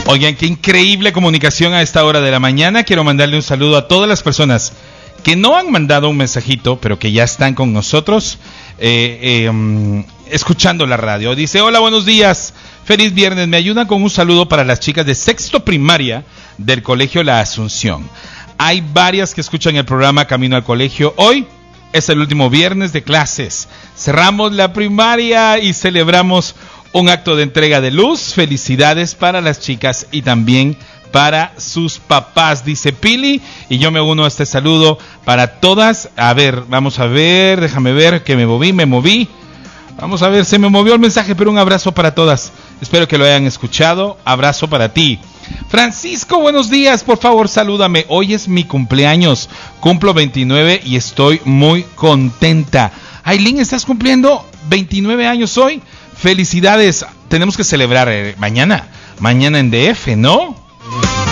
Oigan, qué increíble comunicación a esta hora de la mañana. Quiero mandarle un saludo a todas las personas que no han mandado un mensajito, pero que ya están con nosotros escuchando la radio. Dice, hola, buenos días, feliz viernes. Me ayudan con un saludo para las chicas de sexto primaria del colegio La Asunción. Hay varias que escuchan el programa Camino al Colegio. Hoy es el último viernes de clases. Cerramos la primaria y celebramos un acto de entrega de luz. Felicidades para las chicas y también para sus papás, dice Pili, y yo me uno a este saludo para todas. A ver, vamos a ver, déjame ver que me moví. Vamos a ver, se me movió el mensaje, pero un abrazo para todas. Espero que lo hayan escuchado. Abrazo para ti. Francisco, buenos días, por favor salúdame. Hoy es mi cumpleaños, cumplo 29 y estoy muy contenta. Ailín, ¿estás cumpliendo 29 años hoy? Felicidades, tenemos que celebrar mañana en DF, ¿no?